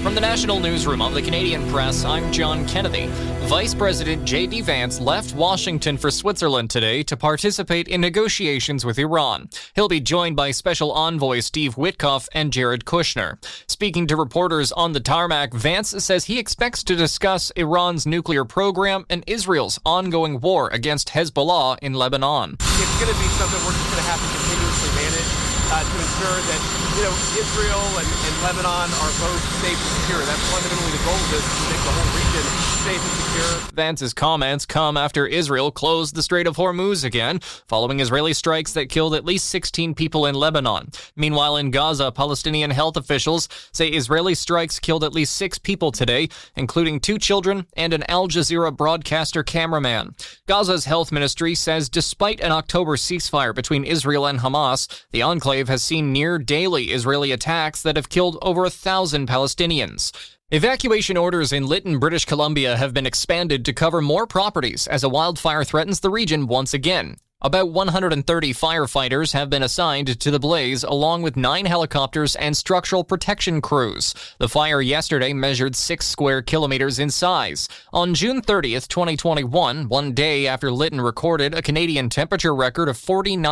From the National Newsroom of the Canadian Press, I'm John Kennedy. Vice President J.D. Vance left Washington for Switzerland today to participate in negotiations with Iran. He'll be joined by Special Envoy Steve Witkoff and Jared Kushner. Speaking to reporters on the tarmac, Vance says he expects to discuss Iran's nuclear program and Israel's ongoing war against Hezbollah in Lebanon. It's going to be something we're just going to have to continuously manage to ensure that, Israel and Lebanon are both safe and secure. That's fundamentally the goal of this, to make the whole region safe and secure. Vance's comments come after Israel closed the Strait of Hormuz again, following Israeli strikes that killed at least 16 people in Lebanon. Meanwhile, in Gaza, Palestinian health officials say Israeli strikes killed at least 6 people today, including 2 children and an Al Jazeera broadcaster cameraman. Gaza's health ministry says despite an October ceasefire between Israel and Hamas, the enclave has seen near-daily Israeli attacks that have killed over 1,000 Palestinians. Evacuation orders in Lytton, British Columbia have been expanded to cover more properties as a wildfire threatens the region once again. About 130 firefighters have been assigned to the blaze, along with 9 helicopters and structural protection crews. The fire yesterday measured 6 square kilometers in size. On June 30th, 2021, one day after Lytton recorded a Canadian temperature record of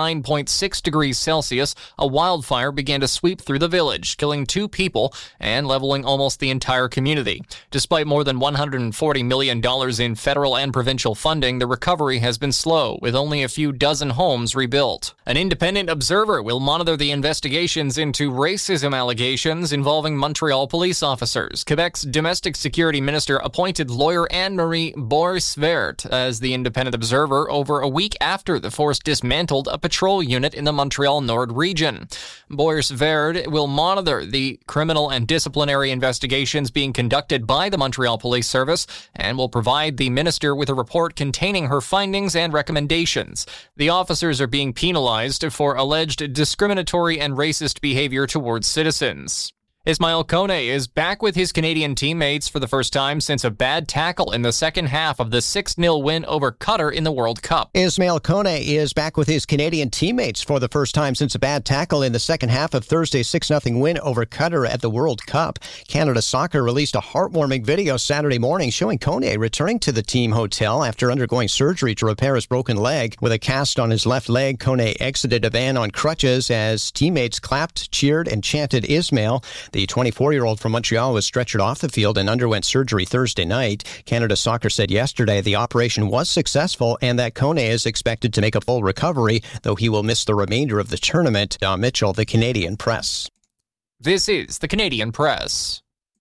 49.6 degrees Celsius, a wildfire began to sweep through the village, killing 2 people and leveling almost the entire community. Despite more than $140 million in federal and provincial funding, the recovery has been slow, with only a few dozen homes rebuilt. An independent observer will monitor the investigations into racism allegations involving Montreal police officers. Quebec's domestic security minister appointed lawyer Anne-Marie Boisvert as the independent observer over a week after the force dismantled a patrol unit in the Montreal Nord region. Boisvert will monitor the criminal and disciplinary investigations being conducted by the Montreal Police Service and will provide the minister with a report containing her findings and recommendations. The officers are being penalized for alleged discriminatory and racist behavior towards citizens. Ismail Kone is back with his Canadian teammates for the first time since a bad tackle in the second half of the 6-0 win over Qatar in the World Cup. Ismail Kone is back with his Canadian teammates for the first time since a bad tackle in the second half of Thursday's 6-0 win over Qatar at the World Cup. Canada Soccer released a heartwarming video Saturday morning showing Kone returning to the team hotel after undergoing surgery to repair his broken leg. With a cast on his left leg, Kone exited a van on crutches as teammates clapped, cheered, and chanted Ismail. The 24-year-old from Montreal was stretchered off the field and underwent surgery Thursday night. Canada Soccer said yesterday the operation was successful and that Kone is expected to make a full recovery, though he will miss the remainder of the tournament. Don Mitchell, the Canadian Press. This is the Canadian Press.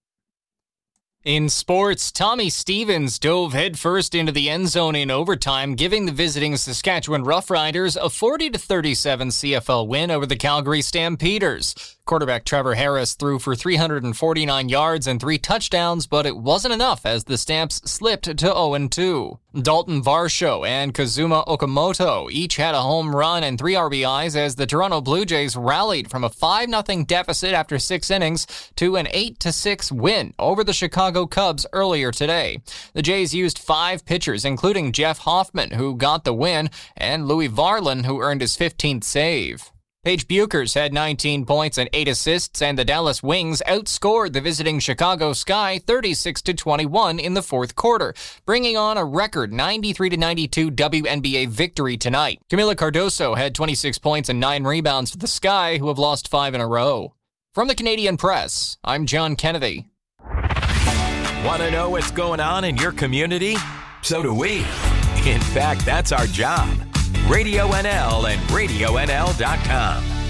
In sports, Tommy Stevens dove headfirst into the end zone in overtime, giving the visiting Saskatchewan Roughriders a 40-37 CFL win over the Calgary Stampeders. Quarterback Trevor Harris threw for 349 yards and 3 touchdowns, but it wasn't enough as the Stamps slipped to 0-2. Dalton Varsho and Kazuma Okamoto each had a home run and 3 RBIs as the Toronto Blue Jays rallied from a 5-0 deficit after 6 innings to an 8-6 win over the Chicago Cubs earlier today. The Jays used 5 pitchers, including Jeff Hoffman, who got the win, and Louis Varlin, who earned his 15th save. Paige Buchers had 19 points and 8 assists, and the Dallas Wings outscored the visiting Chicago Sky 36-21 in the fourth quarter, bringing on a record 93-92 WNBA victory tonight. Camila Cardoso had 26 points and 9 rebounds for the Sky, who have lost 5 in a row. From the Canadian Press, I'm John Kennedy. Want to know what's going on in your community? So do we. In fact, that's our job. Radio NL and RadioNL.com.